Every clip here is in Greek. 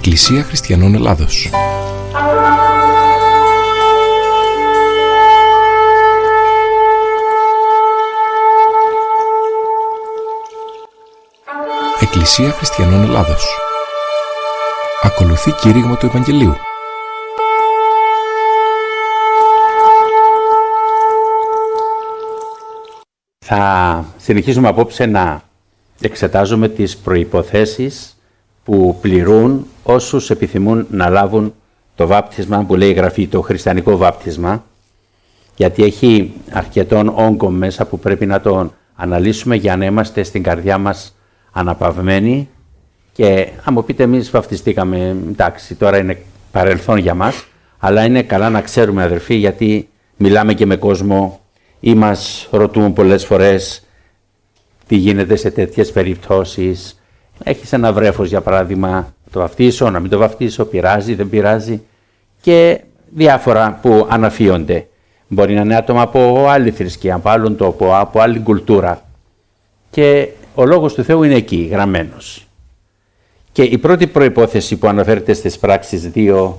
Εκκλησία Χριστιανών Ελλάδος. Εκκλησία Χριστιανών Ελλάδος. Ακολουθεί κήρυγμα του Ευαγγελίου. Θα συνεχίσουμε απόψε να εξετάζουμε τις προϋποθέσεις που πληρούν όσους επιθυμούν να λάβουν το βάπτισμα που λέει η Γραφή, το χριστιανικό βάπτισμα, γιατί έχει αρκετόν όγκο μέσα που πρέπει να τον αναλύσουμε για να είμαστε στην καρδιά μας αναπαυμένοι. Και αν μου πείτε, εμείς βαπτιστήκαμε, εντάξει, τώρα είναι παρελθόν για μας, αλλά είναι καλά να ξέρουμε, αδερφοί, γιατί μιλάμε και με κόσμο ή μας ρωτούν πολλές φορές τι γίνεται σε τέτοιες περιπτώσεις. Έχεις ένα βρέφος, για παράδειγμα, το βαφτίσω, να μην το βαφτίσω, πειράζει, δεν πειράζει, και διάφορα που αναφύονται. Μπορεί να είναι άτομα από άλλη θρησκεία, από άλλον τόπο, από άλλη κουλτούρα. Και ο Λόγος του Θεού είναι εκεί, γραμμένος. Και η πρώτη προϋπόθεση που αναφέρεται στις πράξεις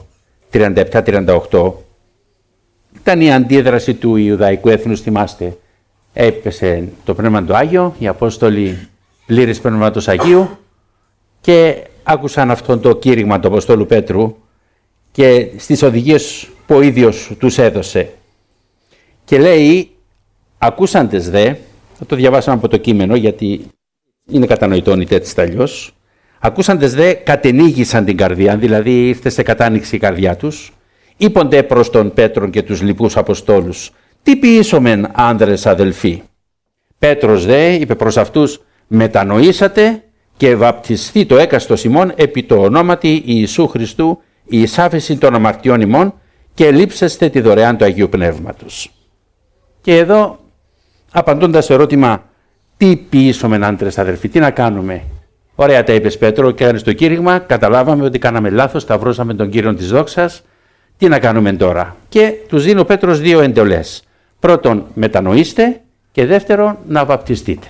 2:37-38 ήταν η αντίδραση του Ιουδαϊκού έθνους, θυμάστε. Έπεσε το Πνεύμα του Άγιο, οι Απόστολοι πλήρης Πνεύματος Αγίου και άκουσαν αυτό το κήρυγμα του Αποστόλου Πέτρου και στις οδηγίες που ο ίδιος τους έδωσε. Και λέει, ακούσαντες δε, θα το διαβάσαμε από το κείμενο γιατί είναι κατανοητό έτσι τ' αλλιώς, ακούσαντες δε κατενίγησαν την καρδιά, δηλαδή ήρθε σε κατάνοιξη η καρδιά τους, είπονται προς τον Πέτρον και τους λοιπούς Αποστόλους, τι ποιήσομεν άνδρες αδελφοί. Πέτρος δε είπε προς αυτούς, μετανοήσατε και βαπτιστεί το έκαστος ημών επί το ονόματι Ιησού Χριστού η εισάφεση των αμαρτιών ημών και λείψεστε τη δωρεάν του Αγίου Πνεύματος. Και εδώ απαντώντας στο ερώτημα, τι ποιήσομεν άντρες αδελφοί, τι να κάνουμε. Ωραία τα είπες Πέτρο και κάνεις το κήρυγμα, καταλάβαμε ότι κάναμε λάθος, σταυρώσαμε τον Κύριον της δόξας, τι να κάνουμε τώρα. Και τους δίνει ο Πέτρος δύο εντολές. Πρώτον, μετανοήστε και δεύτερον, να βαπτιστείτε.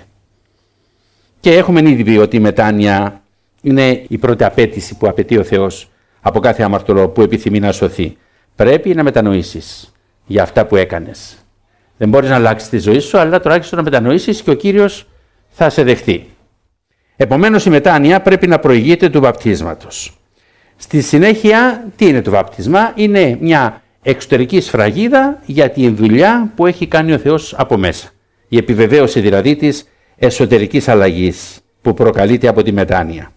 Και έχουμε ήδη πει ότι η μετάνοια είναι η πρώτη απέτηση που απαιτεί ο Θεός από κάθε αμαρτωλό που επιθυμεί να σωθεί. Πρέπει να μετανοήσεις για αυτά που έκανες. Δεν μπορείς να αλλάξεις τη ζωή σου, αλλά τουλάχιστον να μετανοήσεις και ο Κύριος θα σε δεχτεί. Επομένως η μετάνοια πρέπει να προηγείται του βαπτίσματος. Στη συνέχεια, τι είναι το βάπτισμα? Είναι μια εξωτερική σφραγίδα για τη δουλειά που έχει κάνει ο Θεός από μέσα. Η επιβεβαίωση δηλαδή της εσωτερικής αλλαγής που προκαλείται από τη μετάνοια.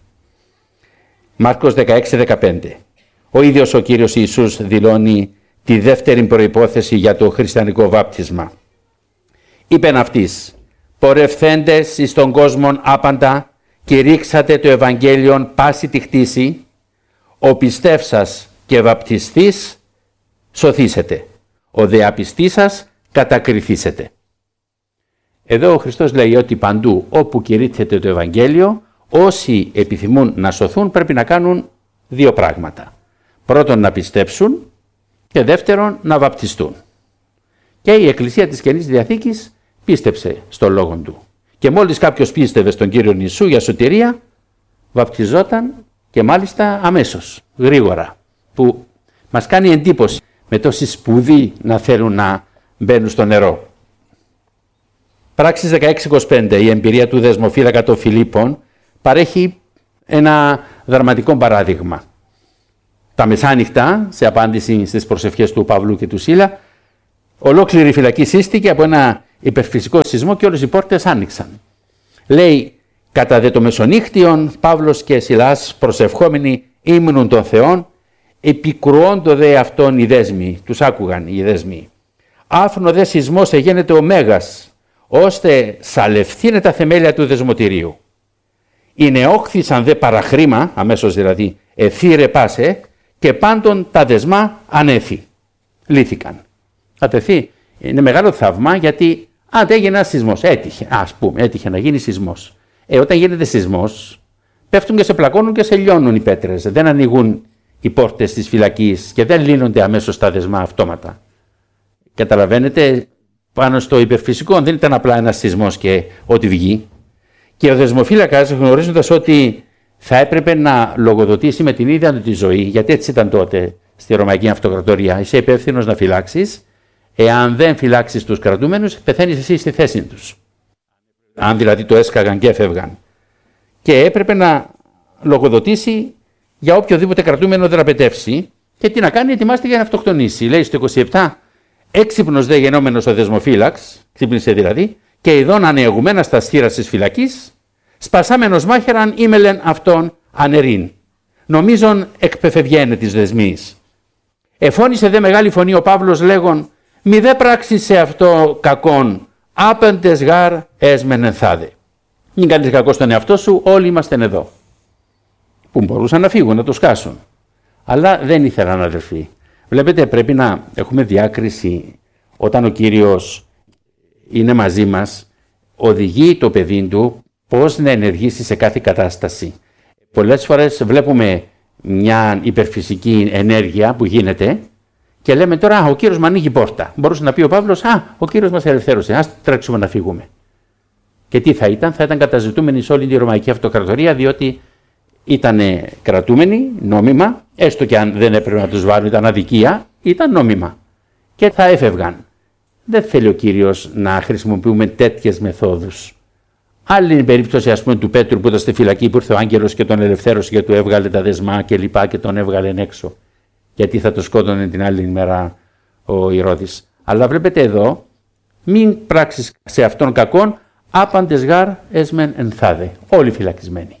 Μάρκος 16-15. Ο ίδιος ο Κύριος Ιησούς δηλώνει τη δεύτερη προϋπόθεση για το χριστιανικό βάπτισμα. Είπεν αυτής, πορευθέντες εις τον κόσμον άπαντα και ρίξατε το Ευαγγέλιον πάση τη χτίση, ο πιστεύσας και βαπτιστής σωθήσετε, ο δε απιστής σας κατακριθήσετε. Εδώ ο Χριστός λέει ότι παντού όπου κηρύττεται το Ευαγγέλιο, όσοι επιθυμούν να σωθούν πρέπει να κάνουν δύο πράγματα. Πρώτον να πιστέψουν και δεύτερον να βαπτιστούν. Και η Εκκλησία της Καινής Διαθήκης πίστεψε στον Λόγο Του. Και μόλις κάποιος πίστευε στον Κύριο Ιησού για σωτηρία, βαπτιζόταν και μάλιστα αμέσως, γρήγορα, που μας κάνει εντύπωση με τόση σπουδή να θέλουν να μπαίνουν στο νερό. Πράξεις 16-25, η εμπειρία του δεσμοφύλακα των Φιλίππων παρέχει ένα δραματικό παράδειγμα. Τα μεσάνυχτα, σε απάντηση στις προσευχές του Παύλου και του Σίλα, ολόκληρη η φυλακή σύστηκε από ένα υπερφυσικό σεισμό και όλες οι πόρτες άνοιξαν. Λέει, κατά δε το μεσονύχτιον, Παύλος και Σιλάς προσευχόμενοι ύμνουν των Θεών, επικρουόντο δε αυτόν οι δέσμοι, τους άκουγαν οι δέσμοι. Άφνο δε σεισμός εγένεται ο Μέγας, ώστε σαλευθύνε τα θεμέλια του δεσμοτηρίου. Είναι όχθησαν δε παραχρήμα, αμέσως δηλαδή, εθύρε πάσε, και πάντων τα δεσμά ανέφη. Λύθηκαν. Ατεθεί, είναι μεγάλο θαύμα γιατί έγινε ένα σεισμός. Έτυχε να γίνει σεισμός. Όταν γίνεται σεισμός, πέφτουν και σε πλακώνουν και σε λιώνουν οι πέτρες. Δεν ανοίγουν οι πόρτες της φυλακής και δεν λύνονται αμέσως τα δεσμά αυτόματα. Καταλαβαίνετε, πάνω στο υπερφυσικό δεν ήταν απλά ένας σεισμός και ό,τι βγει. Και ο δεσμοφύλακας, γνωρίζοντας ότι θα έπρεπε να λογοδοτήσει με την ίδια του τη ζωή, γιατί έτσι ήταν τότε στη Ρωμαϊκή Αυτοκρατορία. Είσαι υπεύθυνος να φυλάξεις. Εάν δεν φυλάξεις τους κρατούμενους, πεθαίνεις εσύ στη θέση τους. Αν δηλαδή το έσκαγαν και έφευγαν. Και έπρεπε να λογοδοτήσει για οποιοδήποτε κρατούμενο δραπετεύσει. Και τι να κάνει, ετοιμάστηκε για να αυτοκτονήσει. Λέει στο 27, έξυπνος δε γενόμενος ο δεσμοφύλαξ, ξύπνησε δηλαδή, και ειδών ανεεγουμένα στα σχήρας της φυλακής, σπασάμενος μάχεραν ήμελεν αυτόν ανερίν. Νομίζον εκπεφευγένε της δεσμής. Εφώνησε δε μεγάλη φωνή ο Παύλος λέγον, μη δε πράξεις σε αυτό κακόν, άπεντες γάρ έσμεν ενθάδε. Μην κάνεις κακό στον εαυτό σου, όλοι είμαστε εδώ. Που μπορούσαν να φύγουν, να το σκάσουν. Αλλά δεν ήθελαν, αδελφοί. Βλέπετε, πρέπει να έχουμε διάκριση όταν ο Κύριος είναι μαζί μας, οδηγεί το παιδί του πώς να ενεργήσει σε κάθε κατάσταση. Πολλές φορές βλέπουμε μια υπερφυσική ενέργεια που γίνεται και λέμε τώρα ο Κύριος μου ανοίγει πόρτα. Μπορούσε να πει ο Παύλος, ο Κύριος μας ελευθέρωσε, ας τρέξουμε να φύγουμε. Και τι θα ήταν καταζητούμενοι σε όλη τη Ρωμαϊκή Αυτοκρατορία, διότι ήταν κρατούμενοι νόμιμα, έστω και αν δεν έπρεπε να τους βάλουν, ήταν αδικία, ήταν νόμιμα. Και θα έφευγαν. Δεν θέλει ο Κύριος να χρησιμοποιούμε τέτοιες μεθόδους. Άλλη είναι η περίπτωση, ας πούμε, του Πέτρου που ήταν στη φυλακή, που ήρθε ο άγγελος και τον ελευθέρωσε και του έβγαλε τα δεσμά και λοιπά και τον έβγαλε έξω. Γιατί θα το σκότωνε την άλλη μέρα ο Ηρώδης. Αλλά βλέπετε εδώ, μην πράξεις σε αυτόν κακόν, άπαντες γάρ έσμεν ενθάδε. Όλοι φυλακισμένοι.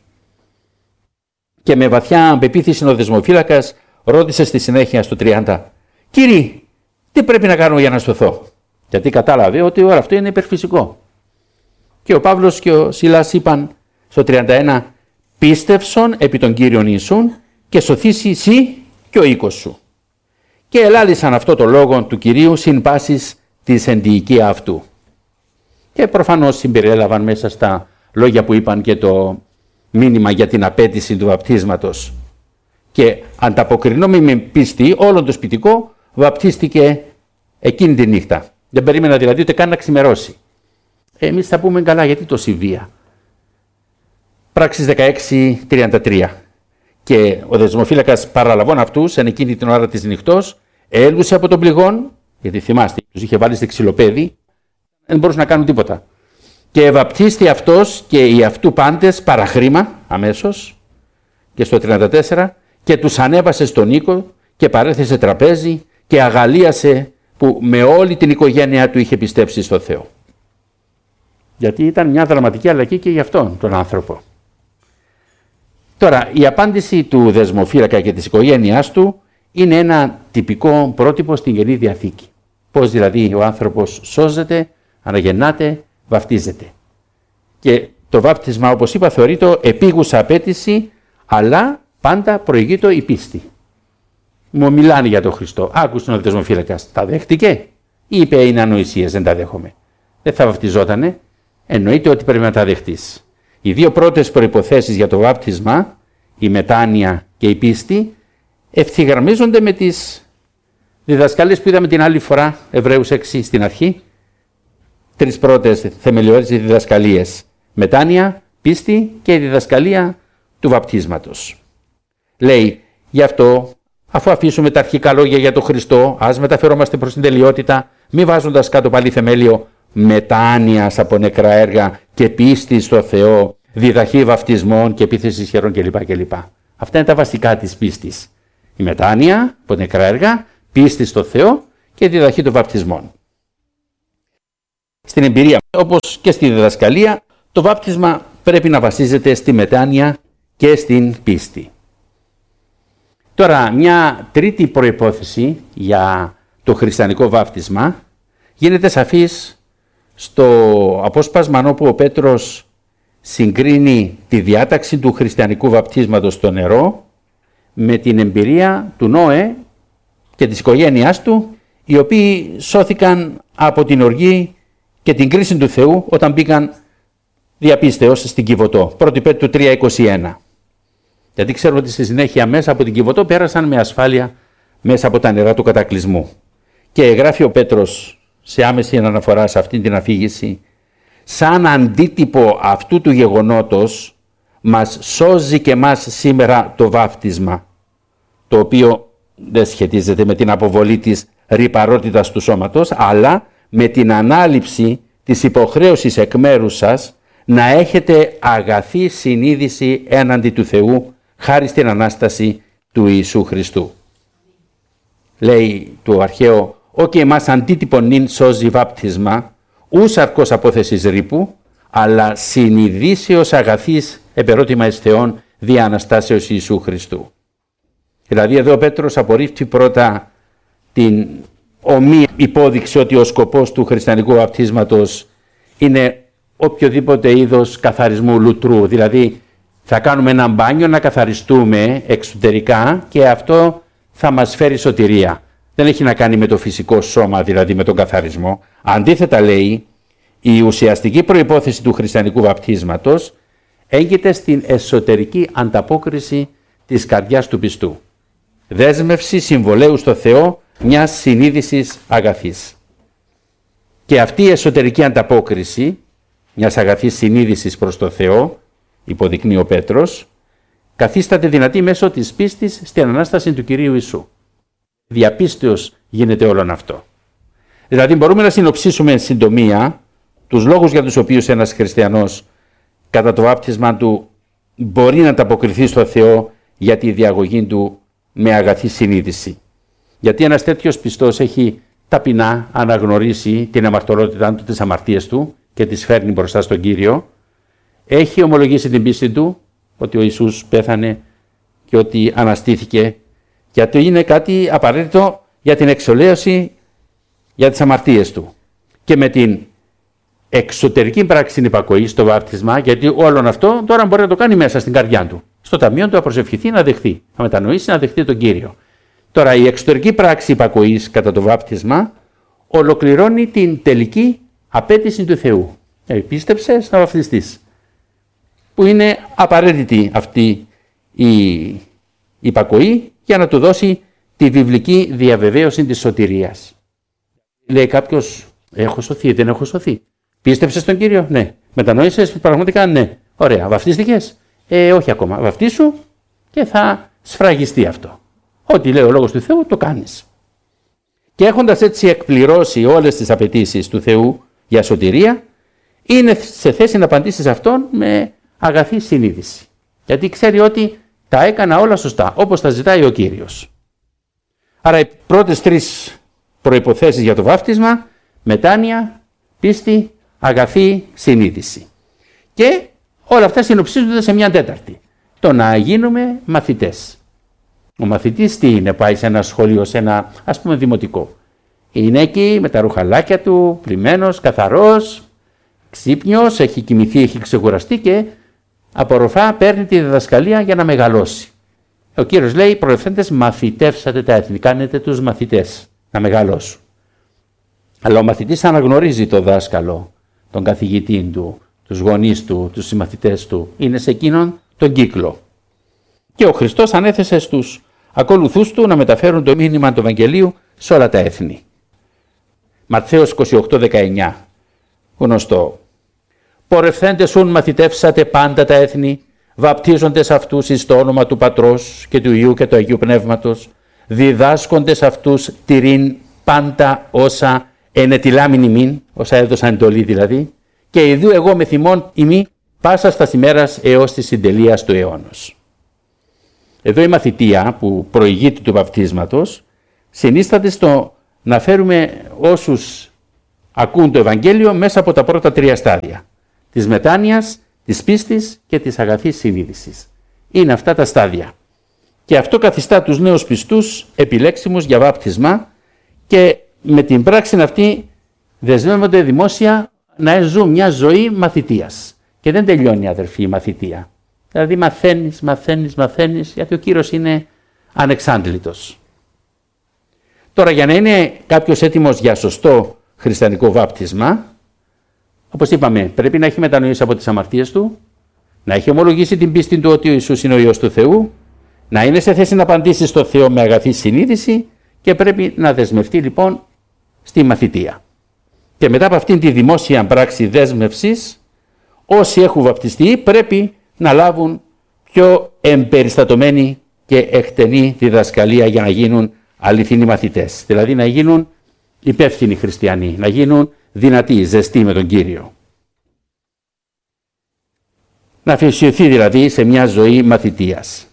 Και με βαθιά πεποίθηση ο δεσμοφύλακας ρώτησε στη συνέχεια στο 30, Κύριε, τι πρέπει να κάνω για να σωθώ? Γιατί κατάλαβε ότι όλο αυτό είναι υπερφυσικό. Και ο Παύλος και ο Σίλας είπαν στο 31, πίστευσον επί τον Κύριον Ιησούν και σωθήσει εσύ και ο οίκος σου. Και ελάλησαν αυτό το λόγο του Κυρίου συν πάσης της ενδιοικία αυτού. Και προφανώς συμπεριέλαβαν μέσα στα λόγια που είπαν και το μήνυμα για την απέτηση του βαπτίσματος. Και ανταποκρινόμενοι με πίστη, όλο το σπιτικό βαπτίστηκε εκείνη τη νύχτα. Δεν περίμενα δηλαδή ούτε καν να ξημερώσει. Εμείς θα πούμε καλά, γιατί τόση βία? Πράξεις 16:33. Και ο δεσμοφύλακας παραλαβών αυτούς εν εκείνη την ώρα της νυχτός έλουσε από τον πληγόν, γιατί θυμάστε, τους είχε βάλει στη ξυλοπέδη, δεν μπορούσαν να κάνουν τίποτα. Και βαπτίστη αυτός και οι αυτού πάντες παραχρήμα αμέσως, και στο 34, και τους ανέβασε στον οίκο και παρέθεσε τραπέζι και αγαλίασε που με όλη την οικογένειά του είχε πιστέψει στο Θεό. Γιατί ήταν μια δραματική αλλαγή και για αυτόν τον άνθρωπο. Τώρα, η απάντηση του δεσμοφύλακα και της οικογένειάς του είναι ένα τυπικό πρότυπο στην Καινή Διαθήκη. Πώς δηλαδή ο άνθρωπος σώζεται, αναγεννάται, βαπτίζεται. Και το βάπτισμα, όπως είπα, θεωρείται επίγουσα απέτηση, αλλά πάντα προηγείται η πίστη. Μου μιλάνε για τον Χριστό. Άκουσαν ο δεσμοφύλακας. Τα δέχτηκε? Είπε είναι ανοησίες, δεν τα δέχομαι. Δεν θα βαπτιζότανε. Εννοείται ότι πρέπει να τα δεχτείς. Οι δύο πρώτες προϋποθέσεις για το βάπτισμα, η μετάνοια και η πίστη, ευθυγραμμίζονται με τις διδασκαλίες που είδαμε την άλλη φορά, Εβραίους 6 στην αρχή. Τρεις πρώτες θεμελιώδεις διδασκαλίες. Μετάνοια, πίστη και η διδασκαλία του βαπτίσματος. Λέει, γι' αυτό, αφού αφήσουμε τα αρχικά λόγια για τον Χριστό, ας μεταφερόμαστε προς την τελειότητα, μη βάζοντας κάτω πάλι θεμέλιο μετάνοιας από νεκρά έργα και πίστη στο Θεό, διδαχή βαπτισμών και επίθεση χερών κλπ. Αυτά είναι τα βασικά της πίστης. Η μετάνοια από νεκρά έργα, πίστη στο Θεό και διδαχή των βαπτισμών. Στην εμπειρία, όπως και στη διδασκαλία, το βάπτισμα πρέπει να βασίζεται στη μετάνοια και στην πίστη. Τώρα, μια τρίτη προϋπόθεση για το χριστιανικό βάπτισμα γίνεται σαφής στο απόσπασμα όπου ο Πέτρος συγκρίνει τη διάταξη του χριστιανικού βαπτίσματος στο νερό με την εμπειρία του Νόε και της οικογένειάς του, οι οποίοι σώθηκαν από την οργή και την κρίση του Θεού όταν μπήκαν διαπίστεως στην Κιβωτό. 1 Πέτρου 3:21. Γιατί ξέρουμε ότι στη συνέχεια μέσα από την Κιβωτό πέρασαν με ασφάλεια μέσα από τα νερά του κατακλυσμού. Και γράφει ο Πέτρος σε άμεση αναφορά σε αυτή την αφήγηση, σαν αντίτυπο αυτού του γεγονότος, μας σώζει και μας σήμερα το βάπτισμα, το οποίο δεν σχετίζεται με την αποβολή της ρυπαρότητας του σώματος, αλλά με την ανάληψη της υποχρέωσης εκ μέρους σας να έχετε αγαθή συνείδηση έναντι του Θεού, χάρη στην Ανάσταση του Ιησού Χριστού. Λέει το αρχαίο, «Όκ εμάς αντίτυπον νυν σώζει βάπτισμα, ους αρκός απόθεσης ρήπου, αλλά συνειδήσεως αγαθής επερώτημα εις Θεόν δια Αναστάσεως Ιησού Χριστού». Δηλαδή εδώ ο Πέτρος απορρίπτει πρώτα την ομή υπόδειξη ότι ο σκοπός του χριστιανικού βαπτίσματος είναι οποιοδήποτε είδος καθαρισμού λουτρού. Δηλαδή θα κάνουμε ένα μπάνιο να καθαριστούμε εξωτερικά και αυτό θα μας φέρει σωτηρία. Δεν έχει να κάνει με το φυσικό σώμα, δηλαδή με τον καθαρισμό. Αντίθετα λέει, η ουσιαστική προϋπόθεση του χριστιανικού βαπτίσματος έγκυται στην εσωτερική ανταπόκριση της καρδιάς του πιστού. Δέσμευση συμβολέου στο Θεό μιας συνείδησης αγαθής. Και αυτή η εσωτερική ανταπόκριση μιας αγαθής συνείδησης προς το Θεό, υποδεικνύει ο Πέτρος, καθίσταται δυνατή μέσω της πίστης στην Ανάσταση του Κυρίου Ιησού. Διαπίστεως γίνεται όλον αυτό. Δηλαδή μπορούμε να συνοψίσουμε εν συντομία τους λόγους για τους οποίους ένας χριστιανός κατά το βάπτισμα του μπορεί να ανταποκριθεί στο Θεό για τη διαγωγή του με αγαθή συνείδηση. Γιατί ένας τέτοιος πιστός έχει ταπεινά αναγνωρίσει την αμαρτωλότητά του, τις αμαρτίες του και τις φέρνει μπροστά στον Κύριο. Έχει ομολογήσει την πίστη του ότι ο Ιησούς πέθανε και ότι αναστήθηκε και ότι είναι κάτι απαραίτητο για την εξολέωση για τις αμαρτίες του. Και με την εξωτερική πράξη υπακοή στο βάπτισμα, γιατί όλον αυτό τώρα μπορεί να το κάνει μέσα στην καρδιά του. Στο ταμείο του να προσευχηθεί, να δεχθεί, να μετανοήσει, να δεχθεί τον Κύριο. Τώρα η εξωτερική πράξη υπακοής κατά το βάπτισμα ολοκληρώνει την τελική απέτηση του Θεού. Πίστεψες να βαπτιστείς. Που είναι απαραίτητη αυτή η υπακοή για να του δώσει τη βιβλική διαβεβαίωση της σωτηρίας. Λέει κάποιος, έχω σωθεί, δεν έχω σωθεί. Πίστεψες τον Κύριο, ναι. Μετανόησες πραγματικά, ναι. Ωραία. Βαφτίστηκες, όχι ακόμα. Βαφτίσου και θα σφραγιστεί αυτό. Ό,τι λέει ο Λόγος του Θεού το κάνεις. Και έχοντας έτσι εκπληρώσει όλες τις απαιτήσεις του Θεού για σωτηρία, είναι σε θέση να απαντήσει σε αυτόν με αγαθή συνείδηση. Γιατί ξέρει ότι τα έκανα όλα σωστά, όπως τα ζητάει ο Κύριος. Άρα οι πρώτες τρεις προϋποθέσεις για το βάφτισμα, μετάνοια, πίστη, αγαθή συνείδηση. Και όλα αυτά συνοψίζονται σε μια τέταρτη. Το να γίνουμε μαθητές. Ο μαθητής τι είναι, πάει σε ένα σχολείο, σε ένα ας πούμε δημοτικό. Είναι εκεί με τα ρουχαλάκια του, πλημμένος, καθαρός, ξύπνιος, έχει κοιμηθεί, έχει ξεκουραστεί και απορροφά, παίρνει τη διδασκαλία για να μεγαλώσει. Ο Κύριος λέει, προευθέντες μαθητεύσατε τα έθνη, κάνετε τους μαθητές να μεγαλώσουν. Αλλά ο μαθητής αναγνωρίζει τον δάσκαλο, τον καθηγητή του, τους γονείς του, τους συμμαθητές του. Είναι σε εκείνον τον κύκλο. Και ο Χριστός ανέθεσε στους ακολουθούς του να μεταφέρουν το μήνυμα του Ευαγγελίου σε όλα τα έθνη. Ματθαίος 28-19, γνωστό. Πορευθέντες ούν μαθητεύσατε πάντα τα έθνη, βαπτίζοντες αυτούς εις το όνομα του Πατρός και του Υιού και του Αγίου Πνεύματος, διδάσκοντες αυτούς τηρήν πάντα όσα ενετιλάμιν ημίν, όσα έδωσαν εντολή δηλαδή, και ιδού εγώ με θυμών ημί πάσα στα ημέρας έως της συντελείας του αιώνος. Εδώ η μαθητεία που προηγείται του βαπτίσματος συνίσταται στο να φέρουμε όσους ακούν το Ευαγγέλιο μέσα από τα πρώτα τρία στάδια. Της μετάνοιας, της πίστης και της αγαθής συνείδησης. Είναι αυτά τα στάδια. Και αυτό καθιστά τους νέους πιστούς επιλέξιμους για βάπτισμα και με την πράξη αυτή δεσμεύονται δημόσια να ζουν μια ζωή μαθητείας. Και δεν τελειώνει αδερφοί η μαθητεία. Δηλαδή μαθαίνεις, γιατί ο Κύριος είναι ανεξάντλητος. Τώρα για να είναι κάποιος έτοιμος για σωστό χριστιανικό βάπτισμα, όπως είπαμε, πρέπει να έχει μετανοήσει από τις αμαρτίες του, να έχει ομολογήσει την πίστη του ότι ο Ιησούς είναι ο Υιός του Θεού, να είναι σε θέση να απαντήσει στο Θεό με αγαθή συνείδηση και πρέπει να δεσμευτεί λοιπόν στη μαθητεία. Και μετά από αυτήν τη δημόσια πράξη δέσμευσης, όσοι έχουν βαπτιστεί πρέπει να λάβουν πιο εμπεριστατωμένη και εκτενή διδασκαλία για να γίνουν αληθινοί μαθητές. Δηλαδή να γίνουν υπεύθυνοι χριστιανοί, να γίνουν δυνατοί, ζεστοί με τον Κύριο. Να αφοσιωθεί δηλαδή σε μια ζωή μαθητείας.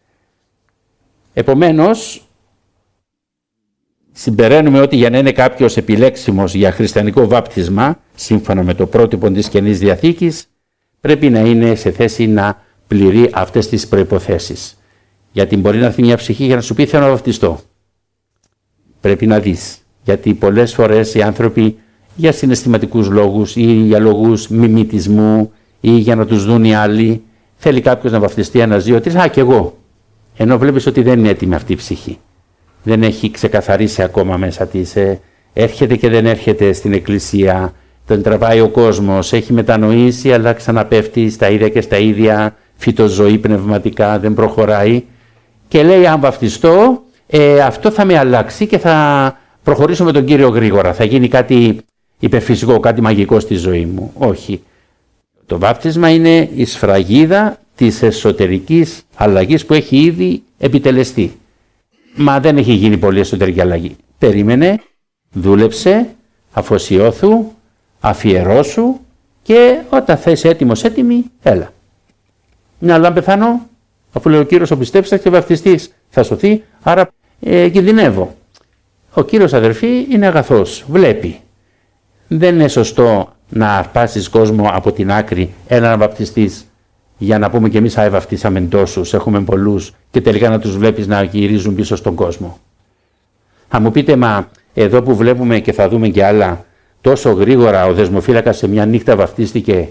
Επομένως, συμπεραίνουμε ότι για να είναι κάποιος επιλέξιμος για χριστιανικό βάπτισμα, σύμφωνα με το πρότυπο της Καινής Διαθήκης, πρέπει να είναι σε θέση να πληρεί αυτές τις προϋποθέσεις. Γιατί μπορεί να έρθει μια ψυχή για να σου πει θέλω να βαπτιστώ. Πρέπει να δεις. Γιατί πολλές φορές οι άνθρωποι για συναισθηματικούς λόγους ή για λόγους μιμητισμού ή για να τους δουν οι άλλοι, θέλει κάποιος να βαπτιστεί ένας, δύο, τρεις, κι εγώ. Ενώ βλέπεις ότι δεν είναι έτοιμη αυτή η ψυχή. Δεν έχει ξεκαθαρίσει ακόμα μέσα της. Έρχεται και δεν έρχεται στην εκκλησία. Τον τραβάει ο κόσμος. Έχει μετανοήσει αλλά ξαναπέφτει στα ίδια και στα ίδια. Φυτοζωή πνευματικά, δεν προχωράει. Και λέει αν βαπτιστώ, αυτό θα με αλλάξει και θα προχωρήσω με τον Κύριο γρήγορα. Θα γίνει κάτι υπερφυσικό, κάτι μαγικό στη ζωή μου. Όχι. Το βάπτισμα είναι η σφραγίδα της εσωτερικής αλλαγής που έχει ήδη επιτελεστεί. Μα δεν έχει γίνει πολύ εσωτερική αλλαγή. Περίμενε, δούλεψε, αφοσιώθου, αφιερώσου και όταν θα είσαι έτοιμος, έτοιμη, έλα. Μια αλλά αν πεθάνω, αφού λέει ο Κύριος ο πιστέψεις και βαπτιστής θα σωθεί, άρα κινδυνεύω. Ο Κύριος αδερφοί είναι αγαθός, βλέπει. Δεν είναι σωστό να αρπάσεις κόσμο από την άκρη, έλα να βαπτιστείς, για να πούμε και εμείς βαπτίσαμε τόσους, έχουμε πολλούς και τελικά να τους βλέπεις να γυρίζουν πίσω στον κόσμο. Θα μου πείτε, μα εδώ που βλέπουμε και θα δούμε και άλλα, τόσο γρήγορα ο δεσμοφύλακας σε μια νύχτα βαπτίστηκε,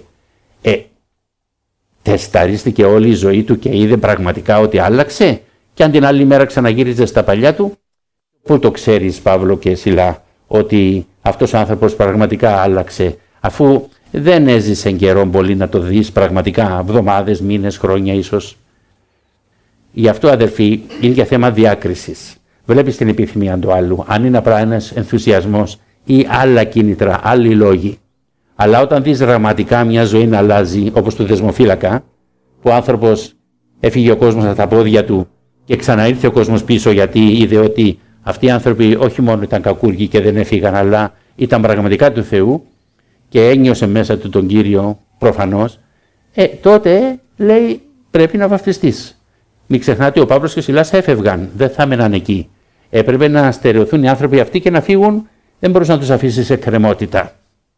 τεσταρίστηκε όλη η ζωή του και είδε πραγματικά ότι άλλαξε και αν την άλλη μέρα ξαναγύριζε στα παλιά του, πού το ξέρεις Παύλο και Σιλά ότι αυτός ο άνθρωπος πραγματικά άλλαξε, αφού δεν έζησε καιρό πολύ να το δεις πραγματικά, εβδομάδες, μήνες, χρόνια ίσως. Γι' αυτό αδερφοί είναι για θέμα διάκρισης. Βλέπεις την επιθυμία του άλλου, αν είναι απλά ένας ενθουσιασμός ή άλλα κίνητρα, άλλοι λόγοι. Αλλά όταν δεις δραματικά μια ζωή να αλλάζει, όπως του δεσμοφύλακα, που ο άνθρωπος έφυγε ο κόσμος από τα πόδια του και ξαναήρθε ο κόσμος πίσω γιατί είδε ότι αυτοί οι άνθρωποι όχι μόνο ήταν κακούργοι και δεν έφυγαν, αλλά ήταν πραγματικά του Θεού και ένιωσε μέσα του τον Κύριο προφανώς, τότε λέει πρέπει να βαπτιστείς. Μην ξεχνάτε ο Παύλος και ο Σιλάς έφευγαν, δεν θα έμεναν εκεί. Έπρεπε να στερεωθούν οι άνθρωποι αυτοί και να φύγουν, δεν μπορούσε να τους αφήσει σε κρεμότητα.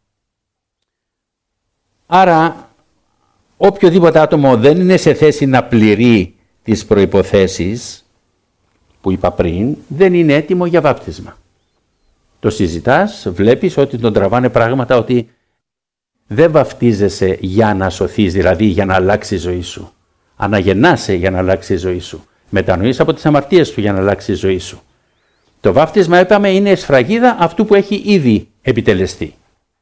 Άρα οποιοδήποτε άτομο δεν είναι σε θέση να πληρεί τις προϋποθέσεις που είπα πριν, δεν είναι έτοιμο για βάπτισμα. Το συζητάς, βλέπεις ότι τον τραβάνε πράγματα ότι δεν βαπτίζεσαι για να σωθείς, δηλαδή για να αλλάξει η ζωή σου. Αναγεννάσαι για να αλλάξει η ζωή σου. Μετανοείς από τις αμαρτίες σου για να αλλάξει η ζωή σου. Το βάπτισμα, είπαμε, είναι η σφραγίδα αυτού που έχει ήδη επιτελεστεί.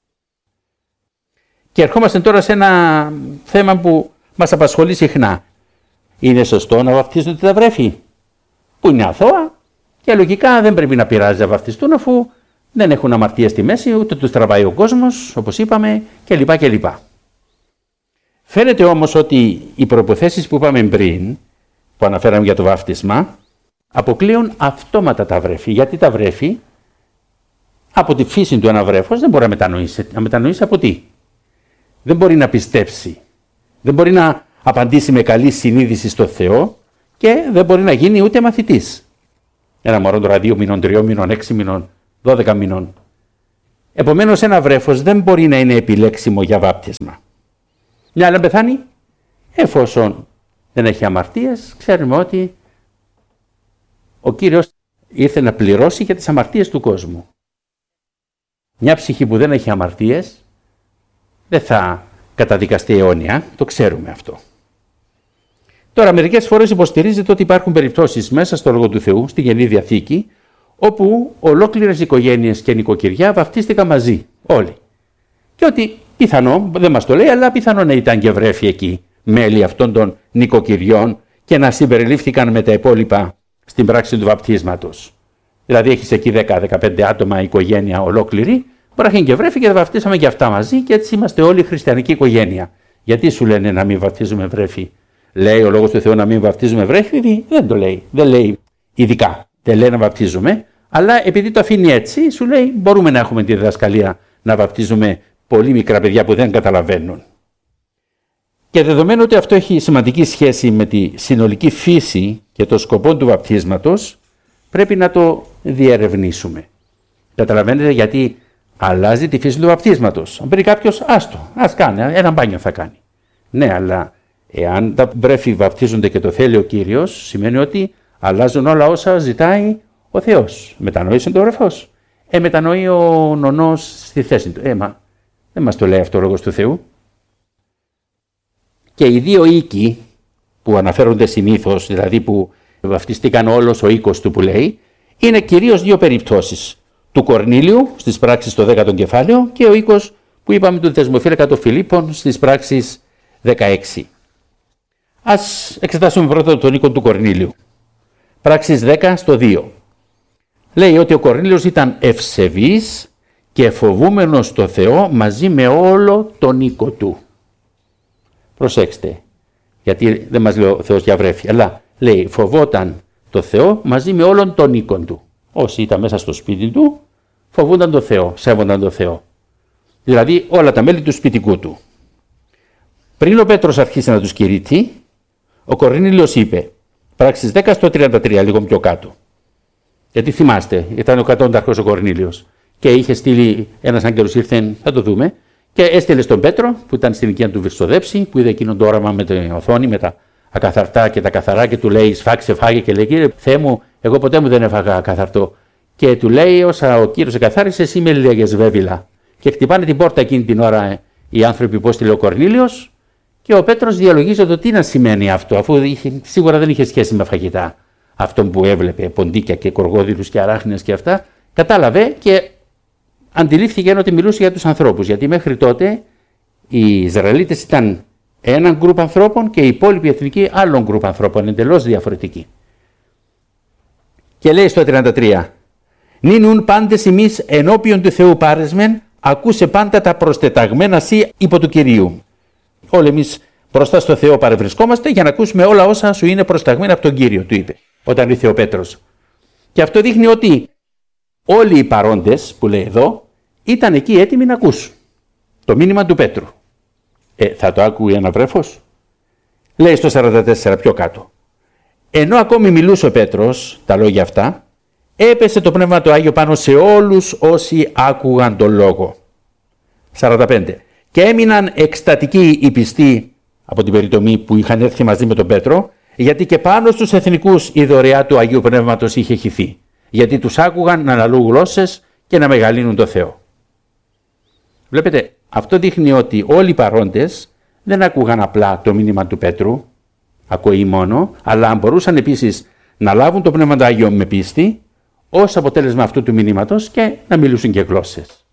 Και ερχόμαστε τώρα σε ένα θέμα που μας απασχολεί συχνά. Είναι σωστό να βαπτίζονται τα βρέφη που είναι αθώα και λογικά δεν πρέπει να πειράζει να βαπτιστούν αφού δεν έχουν αμαρτίες στη μέση, ούτε τους τραβάει ο κόσμος, όπως είπαμε, κλπ. Φαίνεται όμως ότι οι προϋποθέσεις που είπαμε πριν, που αναφέραμε για το βάπτισμα, αποκλείουν αυτόματα τα βρέφη. Γιατί τα βρέφη, από τη φύση του ένα βρέφος, δεν μπορεί να μετανοήσει. Να μετανοήσει από τι? Δεν μπορεί να πιστέψει. Δεν μπορεί να απαντήσει με καλή συνείδηση στο Θεό και δεν μπορεί να γίνει ούτε μαθητής. Ένα μωρό τώρα 2 μηνών, 3 μηνών, 6 μηνών, 12 μηνών. Επομένως ένα βρέφος δεν μπορεί να είναι επιλέξιμο για βάπτισμα. Μια άλλη πεθάνει, εφόσον δεν έχει αμαρτίες, ξέρουμε ότι ο Κύριος ήρθε να πληρώσει για τις αμαρτίες του κόσμου. Μια ψυχή που δεν έχει αμαρτίες δεν θα καταδικαστεί αιώνια, το ξέρουμε αυτό. Τώρα μερικές φορές υποστηρίζεται ότι υπάρχουν περιπτώσεις μέσα στο Λόγο του Θεού, στη Καινή Διαθήκη, όπου ολόκληρες οικογένειες και νοικοκυριά βαπτίστηκαν μαζί, όλοι. Και ότι πιθανό, δεν μας το λέει, αλλά πιθανό να ήταν και βρέφη εκεί, μέλη αυτών των νοικοκυριών και να συμπεριλήφθηκαν με τα υπόλοιπα στην πράξη του βαπτίσματος. Δηλαδή έχεις εκεί 10-15 άτομα οικογένεια ολόκληρη, μπορεί να έχει και βρέφη και τα βαπτίσαμε και αυτά μαζί και έτσι είμαστε όλοι χριστιανική οικογένεια. Γιατί σου λένε να μην βαπτίζουμε βρέφη? Λέει ο Λόγος του Θεού να μην βαπτίζουμε βρέφη? Δεν το λέει. Δεν λέει ειδικά. Δεν λέει να βαπτίζουμε. Αλλά επειδή το αφήνει έτσι, σου λέει μπορούμε να έχουμε τη διδασκαλία να βαπτίζουμε πολύ μικρά παιδιά που δεν καταλαβαίνουν. Και δεδομένου ότι αυτό έχει σημαντική σχέση με τη συνολική φύση και το σκοπό του βαπτίσματος, πρέπει να το διερευνήσουμε. Καταλαβαίνετε γιατί αλλάζει τη φύση του βαπτίσματος. Αν πει κάποιος, ας κάνει, ένα μπάνιο θα κάνει. Ναι, αλλά εάν τα βρέφη βαπτίζονται και το θέλει ο Κύριος, σημαίνει ότι αλλάζουν όλα όσα ζητάει ο Θεός. Μετανοήσει το βρεφός. Μετανοεί ο νονός στη θέση του. Δεν μας το λέει αυτό ο Λόγος του Θεού. Και οι δύο οίκοι που αναφέρονται συνήθως, δηλαδή που βαπτιστήκαν όλος ο οίκος του που λέει, είναι κυρίως δύο περιπτώσεις. Του Κορνήλιου στις πράξεις το 10ο κεφάλαιο και ο οίκος που είπαμε του δεσμοφύλακα των Φιλίππων στις πράξεις 16. Ας εξετάσουμε πρώτα τον οίκο του Κορνήλιου. Πράξεις 10 στο 2. Λέει ότι ο Κορνήλιος ήταν ευσεβής και φοβούμενος το Θεό μαζί με όλο τον οίκο του. Προσέξτε, γιατί δεν μας λέει ο Θεός για βρέφη, αλλά λέει φοβόταν το Θεό μαζί με όλον τον οίκο του. Όσοι ήταν μέσα στο σπίτι του, φοβούνταν το Θεό, σέβονταν το Θεό. Δηλαδή όλα τα μέλη του σπιτικού του. Πριν ο Πέτρος αρχίσει να τους κηρύττει, ο Κορνήλιος είπε, πράξεις 10 στο 33, λίγο πιο κάτω. Γιατί θυμάστε, ήταν ο κατόνταρχος ο Κορνήλιος και είχε στείλει ένας άγγελος, ήρθε, θα το δούμε, και έστειλε στον Πέτρο που ήταν στην οικία του Βυρσοδέψη, που είδε εκείνο το όραμα με την οθόνη, με τα ακαθαρτά και τα καθαρά, και του λέει σφάξε, φάγε, και λέει Κύριε Θεέ μου, εγώ ποτέ μου δεν έφαγα καθαρτό. Και του λέει όσα ο Κύριος εκαθάρισε, εσύ με λέγες βέβηλα. Και χτυπάνε την πόρτα εκείνη την ώρα οι άνθρωποι που έστειλε ο Κορνήλιος, και ο Πέτρος διαλογίζει το τι να σημαίνει αυτό, αφού σίγουρα δεν είχε σχέση με φαγητά. Αυτό που έβλεπε, ποντίκια και κοργόδιλους και αράχνες και αυτά, κατάλαβε και αντιλήφθηκε ότι μιλούσε για τους ανθρώπους. Γιατί μέχρι τότε οι Ισραηλίτες ήταν έναν γκρουπ ανθρώπων και οι υπόλοιποι εθνικοί άλλων γκρουπ ανθρώπων, εντελώς διαφορετικοί. Και λέει στο 33, «Νίνουν πάντες εμείς ενώπιον του Θεού πάρεσμεν, ακούσε πάντα τα προστεταγμένα σοι υπό του Κυρίου». Όλοι εμείς μπροστά στο Θεό παρευρισκόμαστε για να ακούσουμε όλα όσα σου είναι προσταγμένα από τον Κύριο, του είπε, όταν ήρθε ο Πέτρος. Και αυτό δείχνει ότι όλοι οι παρόντες που λέει εδώ ήταν εκεί έτοιμοι να ακούσουν το μήνυμα του Πέτρου. Θα το άκουγε ένα βρέφος? Λέει στο 44 πιο κάτω. Ενώ ακόμη μιλούσε ο Πέτρος τα λόγια αυτά, έπεσε το Πνεύμα του Άγιο πάνω σε όλους όσοι άκουγαν τον λόγο. 45. Και έμειναν εκστατικοί οι πιστοί από την περιτομή που είχαν έρθει μαζί με τον Πέτρο, γιατί και πάνω στους εθνικούς η δωρεά του Αγίου Πνεύματος είχε χυθεί. Γιατί τους άκουγαν να αναλύουν γλώσσες και να μεγαλύνουν το Θεό. Βλέπετε, αυτό δείχνει ότι όλοι οι παρόντες δεν άκουγαν απλά το μήνυμα του Πέτρου, ακοή μόνο, αλλά μπορούσαν επίσης να λάβουν το Πνεύμα του Άγιο με πίστη, ως αποτέλεσμα αυτού του μηνύματος, και να μιλούσουν και γλώσσες.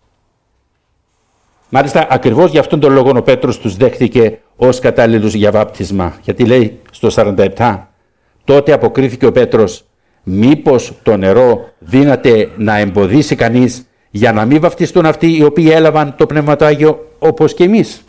Μάλιστα, ακριβώς για αυτόν τον λόγο ο Πέτρος τους δέχτηκε ως κατάλληλους για βάπτισμα. Γιατί λέει στο 47, τότε αποκρίθηκε ο Πέτρος, μήπως το νερό δύναται να εμποδίσει κανείς για να μην βαπτιστούν αυτοί οι οποίοι έλαβαν το Πνεύμα του Άγιο όπως και εμείς?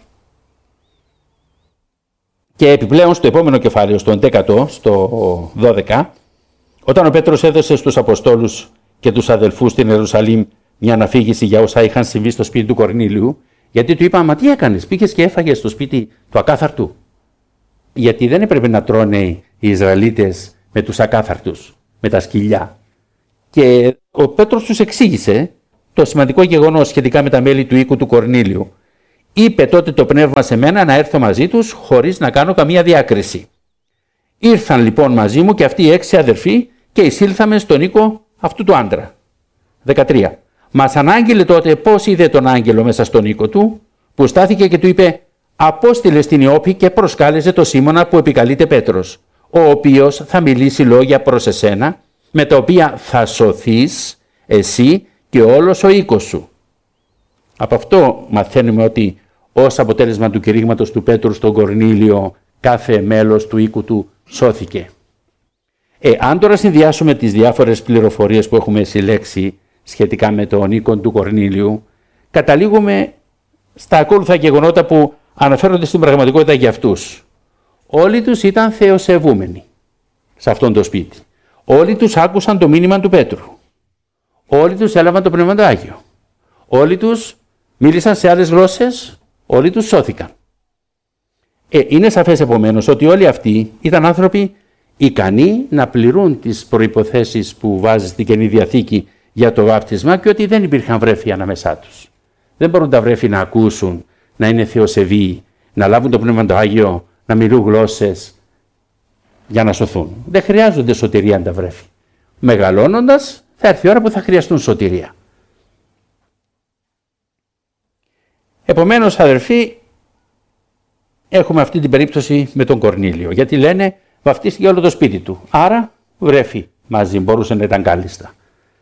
Και επιπλέον στο επόμενο κεφάλαιο, στο 11ο, στο 12, όταν ο Πέτρος έδωσε στους Αποστόλους και τους αδελφούς στην Ιερουσαλήμ μια αναφήγηση για όσα είχαν συμβεί στο σπίτι του Κορνήλιου, γιατί του είπα, μα τι έκανες, πήγες και έφαγες στο σπίτι του ακάθαρτου? Γιατί δεν έπρεπε να τρώνε οι Ισραηλίτες με τους ακάθαρτους, με τα σκυλιά. Και ο Πέτρος τους εξήγησε το σημαντικό γεγονός σχετικά με τα μέλη του οίκου του Κορνήλιου. Είπε τότε το Πνεύμα σε μένα να έρθω μαζί τους χωρίς να κάνω καμία διάκριση. Ήρθαν λοιπόν μαζί μου και αυτοί οι 6 αδερφοί και εισήλθαμε στον οίκο αυτού του άντρα. 13. Μας ανάγγειλε τότε πώς είδε τον άγγελο μέσα στον οίκο του, που στάθηκε και του είπε, απόστειλε στην Ιώπη και προσκάλεσε το Σίμωνα που επικαλείται Πέτρος, ο οποίος θα μιλήσει λόγια προς εσένα, με τα οποία θα σωθείς εσύ και όλος ο οίκος σου. Από αυτό μαθαίνουμε ότι ως αποτέλεσμα του κηρύγματος του Πέτρου στον Κορνήλιο, κάθε μέλος του οίκου του σώθηκε. Αν τώρα συνδυάσουμε τις διάφορες πληροφορίες που έχουμε συλλέξει σχετικά με τον οίκο του Κορνήλιου, καταλήγουμε στα ακόλουθα γεγονότα που αναφέρονται στην πραγματικότητα για αυτούς. Όλοι τους ήταν θεοσεβούμενοι σε αυτόν το σπίτι. Όλοι τους άκουσαν το μήνυμα του Πέτρου. Όλοι τους έλαβαν το Πνεύμα του Άγιο. Όλοι τους μίλησαν σε άλλες γλώσσες. Όλοι τους σώθηκαν. Είναι σαφές επομένως ότι όλοι αυτοί ήταν άνθρωποι ικανοί να πληρούν τις προϋποθέσεις που βάζει στην Καινή Διαθήκη για το βάπτισμα και ότι δεν υπήρχαν βρέφη ανάμεσά τους. Δεν μπορούν τα βρέφη να ακούσουν, να είναι θεοσεβοί, να λάβουν το Πνεύμα το Άγιο, να μιλούν γλώσσες για να σωθούν. Δεν χρειάζονται σωτηρία τα βρέφη. Μεγαλώνοντας θα έρθει η ώρα που θα χρειαστούν σωτηρία. Επομένως, αδερφοί, έχουμε αυτή την περίπτωση με τον Κορνήλιο, γιατί λένε βαφτίστηκε όλο το σπίτι του. Άρα βρέφη μαζί, μπορούσε να ήταν κάλλιστα.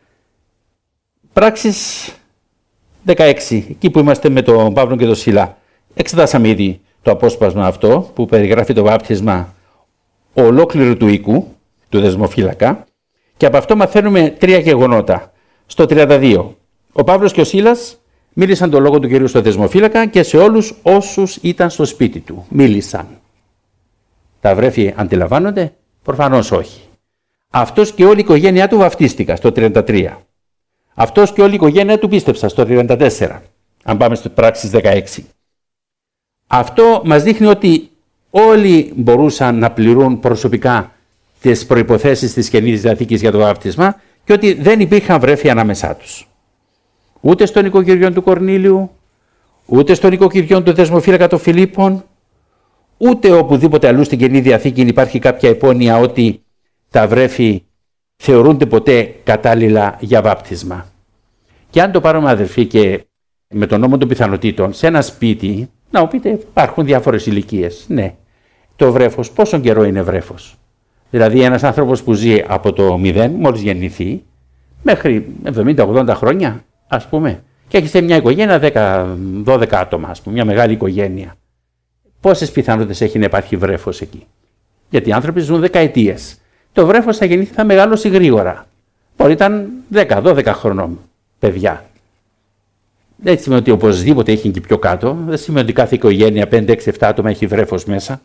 Πράξεις 16, εκεί που είμαστε με τον Παύλο και τον Σιλά. Εξετάσαμε ήδη το απόσπασμα αυτό που περιγράφει το βάπτισμα ολόκληρου του οίκου, του δεσμοφύλακα, και από αυτό μαθαίνουμε 3 γεγονότα. Στο 32, ο Παύλος και ο Σίλας μίλησαν το λόγο του Κυρίου στο δεσμοφύλακα και σε όλους όσους ήταν στο σπίτι του. Μίλησαν. Τα βρέφη αντιλαμβάνονται? Προφανώς όχι. Αυτός και όλη η οικογένειά του βαφτίστηκα στο 33. Αυτός και όλη η οικογένειά του πίστεψα στο 34. Αν πάμε στις πράξεις 16. Αυτό μας δείχνει ότι όλοι μπορούσαν να πληρούν προσωπικά τις προϋποθέσεις της Καινής Διαθήκης για το βάπτισμα και ότι δεν υπήρχαν βρέφη ανάμεσά τους. Ούτε στον οικοκυριό του Κορνήλιου, ούτε στον οικοκυριό του δεσμοφύλακα των Φιλίππων, ούτε οπουδήποτε αλλού στην Καινή Διαθήκη υπάρχει κάποια υπόνοια ότι τα βρέφη θεωρούνται ποτέ κατάλληλα για βάπτισμα. Και αν το πάρουμε, αδελφοί, και με τον νόμο των πιθανοτήτων, σε ένα σπίτι, να μου πείτε, υπάρχουν διάφορες ηλικίες. Ναι. Το βρέφος, πόσο καιρό είναι βρέφος? Δηλαδή, ένας άνθρωπος που ζει από το 0, μόλις γεννηθεί, μέχρι 70-80 χρόνια, ας πούμε, και έχει σε μια οικογένεια 10-12 άτομα, ας πούμε, μια μεγάλη οικογένεια. Πόσες πιθανότητες έχει να υπάρχει βρέφος εκεί? Γιατί οι άνθρωποι ζουν δεκαετίες. Το βρέφος θα γεννηθεί, θα μεγαλώσει γρήγορα. Μπορεί ήταν 10-12 χρονών παιδιά. Δεν σημαίνει ότι οπωσδήποτε έχει και πιο κάτω. Δεν σημαίνει ότι κάθε οικογένεια 5-6-7 άτομα έχει βρέφος μέσα.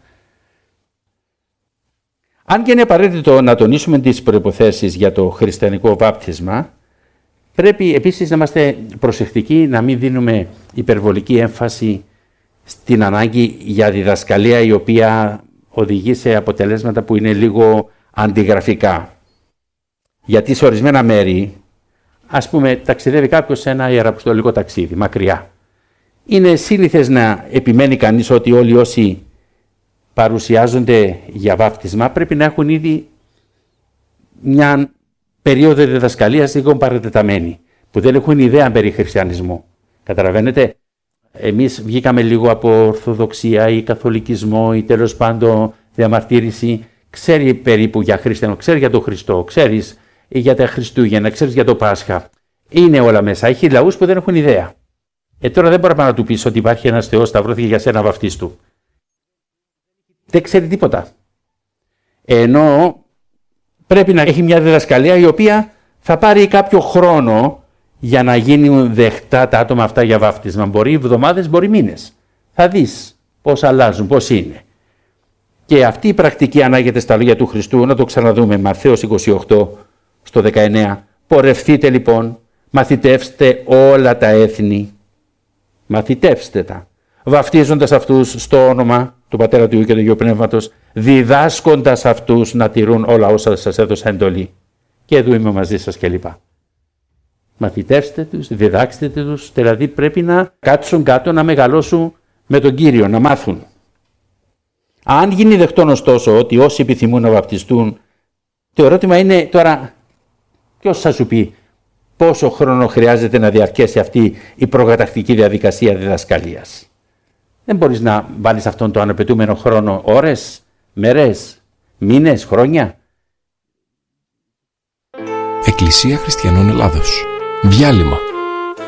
Αν και είναι απαραίτητο να τονίσουμε τις προϋποθέσεις για το χριστιανικό βάπτισμα, πρέπει επίσης να είμαστε προσεκτικοί, να μην δίνουμε υπερβολική έμφαση στην ανάγκη για διδασκαλία η οποία οδηγεί σε αποτελέσματα που είναι λίγο αντιγραφικά. Γιατί σε ορισμένα μέρη, ας πούμε, ταξιδεύει κάποιος σε ένα ιεραποστολικό ταξίδι, μακριά. Είναι σύνηθες να επιμένει κανείς ότι όλοι όσοι παρουσιάζονται για βάπτισμα πρέπει να έχουν ήδη μια περίοδο διδασκαλίας λίγο παρατεταμένη, που δεν έχουν ιδέα περί χριστιανισμού. Καταλαβαίνετε, εμείς βγήκαμε λίγο από Ορθοδοξία ή Καθολικισμό ή τέλος πάντων διαμαρτύρηση. Ξέρει περίπου για χριστιανό, ξέρει για τον Χριστό, ξέρεις για τα Χριστούγεννα, ξέρεις για το Πάσχα. Είναι όλα μέσα. Έχει λαούς που δεν έχουν ιδέα. Τώρα δεν μπορεί να του πεις ότι υπάρχει ένας Θεός, σταυρώθηκε για σένα βαφτίστου. Δεν ξέρει τίποτα. Ενώ πρέπει να έχει μια διδασκαλία η οποία θα πάρει κάποιο χρόνο για να γίνουν δεχτά τα άτομα αυτά για βάφτισμα. Μπορεί εβδομάδες, μπορεί μήνες. Θα δεις πώς αλλάζουν, πώς είναι. Και αυτή η πρακτική ανάγεται στα λόγια του Χριστού, να το ξαναδούμε, Ματθαίος 28 στο 19. Πορευθείτε λοιπόν, μαθητεύστε όλα τα έθνη, μαθητεύστε τα, βαφτίζοντας αυτούς στο όνομα του Πατέρα του Υιού και του Αγίου Πνεύματος, διδάσκοντας αυτούς να τηρούν όλα όσα σας έδωσα εντολή. Και εδώ είμαι μαζί σας κλπ. Μαθητεύστε τους, διδάξτε τους, δηλαδή πρέπει να κάτσουν κάτω, να μεγαλώσουν με τον Κύριο, να μάθουν. Αν γίνει δεκτόν ωστόσο ότι όσοι επιθυμούν να βαπτιστούν, το ερώτημα είναι τώρα, ποιος θα σου πει πόσο χρόνο χρειάζεται να διαρκέσει αυτή η προκαταρκτική διαδικασία διδασκαλίας? Δεν μπορείς να βάλεις αυτόν τον αναπαιτούμενο χρόνο ώρες, μέρες, μήνες, χρόνια. Εκκλησία Χριστιανών Ελλάδος. Διάλειμμα.